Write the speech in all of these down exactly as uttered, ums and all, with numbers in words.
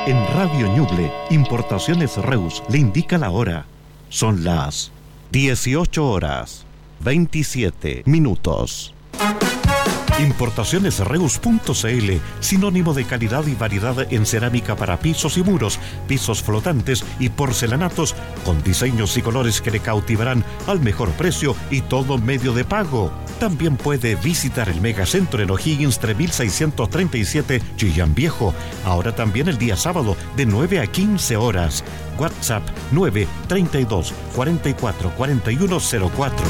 En Radio Ñuble, Importaciones Reus le indica la hora. Son las dieciocho horas, veintisiete minutos. Importaciones Reus punto c l, sinónimo de calidad y variedad en cerámica para pisos y muros, pisos flotantes y porcelanatos, con diseños y colores que le cautivarán al mejor precio y todo medio de pago. También puede visitar el Megacentro en O'Higgins tres mil seiscientos treinta y siete, Chillán Viejo. Ahora también el día sábado de nueve a quince horas. WhatsApp nueve treinta y dos, cuarenta y cuatro, cuarenta y uno cero cuatro.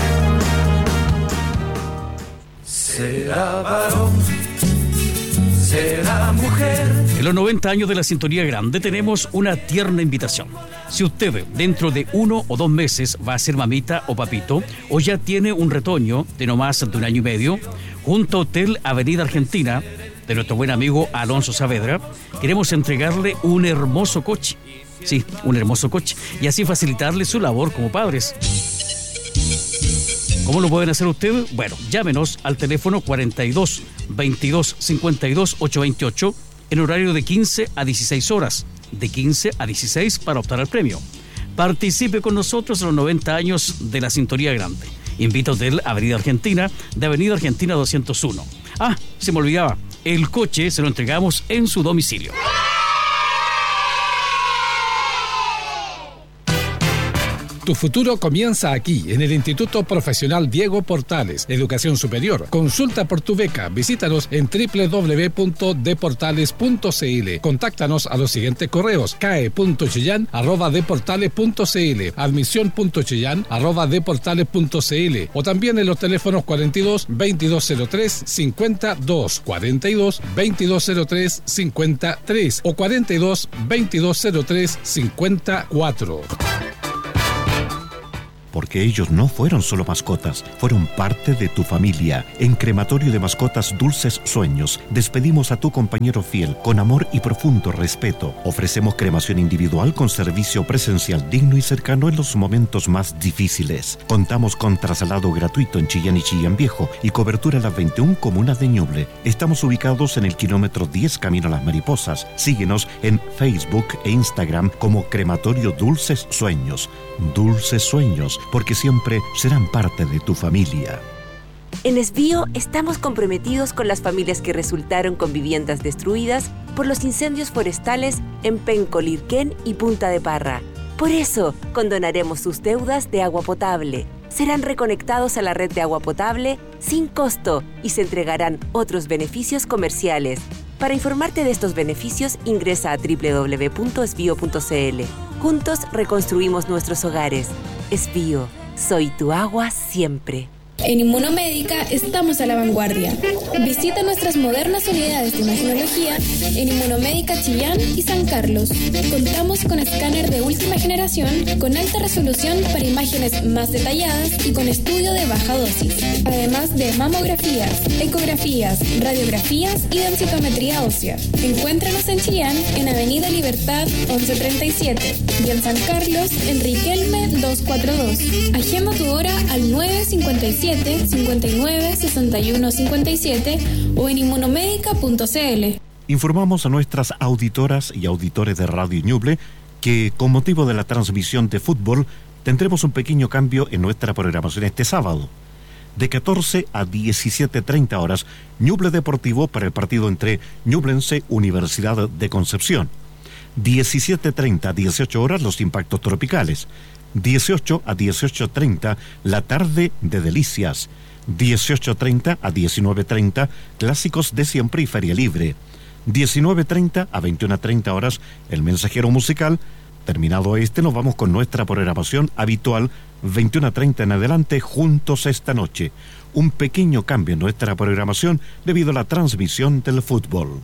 Será varón, será mujer. En los noventa años de la Sintonía Grande tenemos una tierna invitación. Si usted dentro de uno o dos meses va a ser mamita o papito, o ya tiene un retoño de no más de un año y medio, junto a Hotel Avenida Argentina, de nuestro buen amigo Alonso Saavedra, queremos entregarle un hermoso coche. Sí, un hermoso coche. Y así facilitarle su labor como padres. ¿Cómo lo pueden hacer ustedes? Bueno, llámenos al teléfono cuarenta y dos, veintidós, cincuenta y dos, ochocientos veintiocho en horario de quince a dieciséis horas, de quince a dieciséis para optar al premio. Participe con nosotros en los noventa años de la Sintonía Grande. Invita a Hotel Avenida Argentina, de Avenida Argentina doscientos uno. Ah, se me olvidaba, el coche se lo entregamos en su domicilio. Tu futuro comienza aquí, en el Instituto Profesional Diego Portales, Educación Superior. Consulta por tu beca. Visítanos en doble u doble u doble u punto deportales punto c l. Contáctanos a los siguientes correos: cae punto chillán arroba deportales punto c l, admisión punto chillán arroba deportales punto c l, o también en los teléfonos cuarenta y dos, veintidós cero tres, cincuenta y dos, cuarenta y dos, veintidós cero tres, cincuenta y tres o cuarenta y dos, veintidós cero tres, cincuenta y cuatro. Porque ellos no fueron solo mascotas, fueron parte de tu familia. En Crematorio de Mascotas Dulces Sueños, despedimos a tu compañero fiel con amor y profundo respeto. Ofrecemos cremación individual con servicio presencial digno y cercano en los momentos más difíciles. Contamos con traslado gratuito en Chillán y Chillán Viejo y cobertura en las veintiuna comunas de Ñuble. Estamos ubicados en el kilómetro diez camino a Las Mariposas. Síguenos en Facebook e Instagram como Crematorio Dulces Sueños. Dulces Sueños, porque siempre serán parte de tu familia. En Esbío estamos comprometidos con las familias que resultaron con viviendas destruidas por los incendios forestales en Penco, Lirquén y Punta de Parra. Por eso, condonaremos sus deudas de agua potable. Serán reconectados a la red de agua potable sin costo y se entregarán otros beneficios comerciales. Para informarte de estos beneficios, ingresa a doble u doble u doble u punto esbío punto c l. Juntos reconstruimos nuestros hogares. Esbío, soy tu agua siempre. En Inmunomédica estamos a la vanguardia. Visita nuestras modernas unidades de imagenología en Inmunomédica Chillán y San Carlos. Contamos con escáner de última generación con alta resolución para imágenes más detalladas y con estudio de baja dosis. Además de mamografías, ecografías, radiografías y densitometría ósea. Encuéntranos en Chillán en Avenida Libertad once treinta y siete y en San Carlos en Riquelme doscientos cuarenta y dos. Agenda tu hora al nueve cincuenta y siete, cincuenta y nueve, sesenta y uno, cincuenta y siete o en inmunomédica punto c l. Informamos a nuestras auditoras y auditores de Radio Ñuble que con motivo de la transmisión de fútbol tendremos un pequeño cambio en nuestra programación este sábado. De catorce a diecisiete treinta horas, Ñuble Deportivo para el partido entre Ñublense Universidad de Concepción. diecisiete treinta a dieciocho horas, los impactos tropicales. dieciocho a dieciocho treinta, la tarde de delicias. dieciocho treinta a diecinueve treinta, clásicos de siempre y feria libre. diecinueve treinta a veintiuna treinta horas, el mensajero musical. Terminado este, nos vamos con nuestra programación habitual, veintiuna treinta en adelante, juntos esta noche. Un pequeño cambio en nuestra programación debido a la transmisión del fútbol.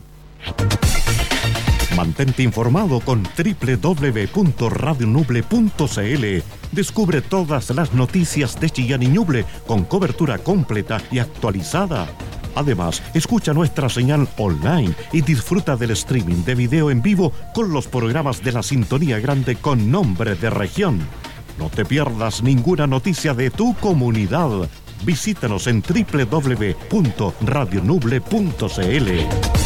Mantente informado con doble u doble u doble u punto radio ñuble punto c l. Descubre todas las noticias de Chillán y Ñuble con cobertura completa y actualizada. Además, escucha nuestra señal online y disfruta del streaming de video en vivo con los programas de la Sintonía Grande con nombre de región. No te pierdas ninguna noticia de tu comunidad. Visítanos en doble u doble u doble u punto radio ñuble punto c l.